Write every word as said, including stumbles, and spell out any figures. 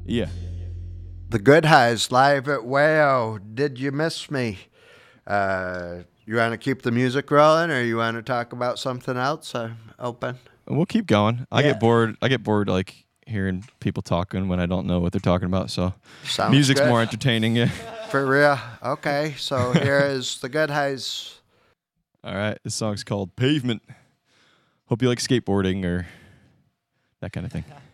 Yeah. The Good Highs live at Wayo. Did you miss me? Uh, you want to keep the music rolling, or you want to talk about something else? I'm open. We'll keep going. I Yeah. get bored. I get bored like hearing people talking when I don't know what they're talking about. So Sounds music's good. more entertaining. Yeah. For real. Okay, so here is the Good Highs. All right. This song's called Pavement. Hope you like skateboarding or that kind of thing.